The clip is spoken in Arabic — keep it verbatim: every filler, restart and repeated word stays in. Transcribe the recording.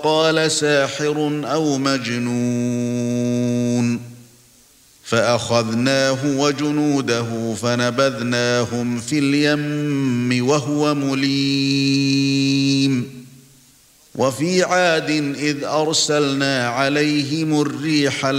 وقال ساحر أو مجنون فأخذناه وجنوده فنبذناهم في اليم وهو مليم وفي عاد إذ أرسلنا عليهم الريح